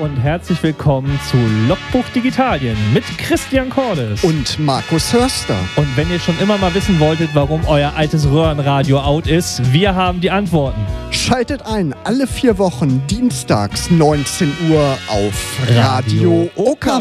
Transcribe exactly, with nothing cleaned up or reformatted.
und herzlich willkommen zu Logbuch Digitalien mit Christian Cordes und Markus Hörster. Und wenn ihr schon immer mal wissen wolltet, warum euer altes Röhrenradio out ist, wir haben die Antworten. Schaltet ein, alle vier Wochen dienstags neunzehn Uhr auf Radio O K